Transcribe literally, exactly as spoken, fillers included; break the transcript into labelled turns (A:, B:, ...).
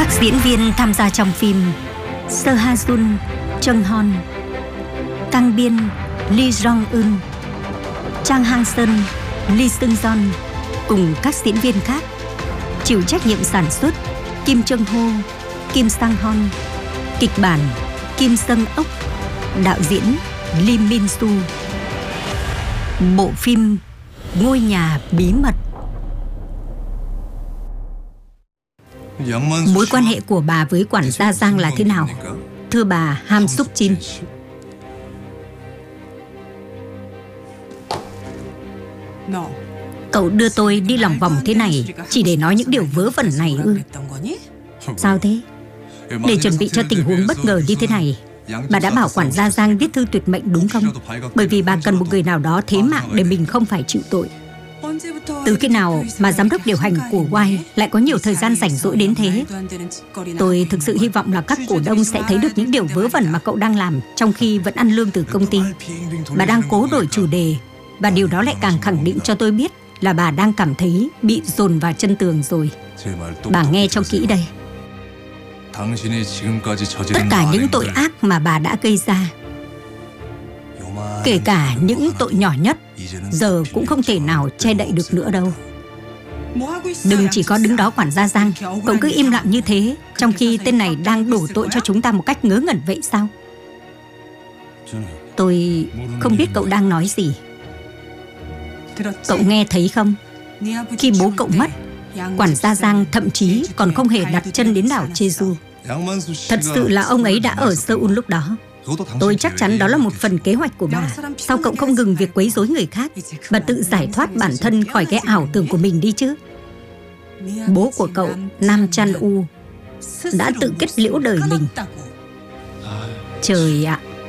A: Các diễn viên tham gia trong phim: Seo Ha Jun, Chung Hon, Kang Biên, Lee Jong Eun, Chang Hang Seon, Lee Seung Yeon cùng các diễn viên khác. Chịu trách nhiệm sản xuất: Kim Chung Ho, Kim Sang Hon. Kịch bản: Kim Seung Ok. Đạo diễn: Lee Min Soo. Bộ phim Ngôi nhà bí mật. Mối quan hệ của bà với quản gia Giang là thế nào, thưa bà Ham Suk Jin? Cậu đưa tôi đi lòng vòng thế này chỉ để nói những điều vớ vẩn này ư? Sao thế? Để chuẩn bị cho tình huống bất ngờ như thế này, bà đã bảo quản gia Giang viết thư tuyệt mệnh đúng không? Bởi vì bà cần một người nào đó thế mạng để mình không phải chịu tội. Từ khi nào mà giám đốc điều hành của Y lại có nhiều thời gian rảnh rỗi đến thế? Tôi thực sự hy vọng là các cổ đông sẽ thấy được những điều vớ vẩn mà cậu đang làm trong khi vẫn ăn lương từ công ty. Bà đang cố đổi chủ đề, và điều đó lại càng khẳng định cho tôi biết là bà đang cảm thấy bị dồn vào chân tường rồi. Bà nghe cho kỹ đây. Tất cả những tội ác mà bà đã gây ra, kể cả những tội nhỏ nhất, giờ cũng không thể nào che đậy được nữa đâu. Đừng chỉ có đứng đó quản gia Giang, cậu cứ im lặng như thế, trong khi tên này đang đổ tội cho chúng ta một cách ngớ ngẩn vậy sao? Tôi không biết cậu đang nói gì. Cậu nghe thấy không? Khi bố cậu mất, quản gia Giang thậm chí còn không hề đặt chân đến đảo Jeju. Thật sự là ông ấy đã ở Seoul lúc đó. Tôi chắc chắn đó là một phần kế hoạch của bà. Sao cậu không ngừng việc quấy rối người khác và tự giải thoát bản thân khỏi cái ảo tưởng của mình đi chứ? Bố của cậu, Nam Chan U, đã tự kết liễu đời mình. Trời ạ!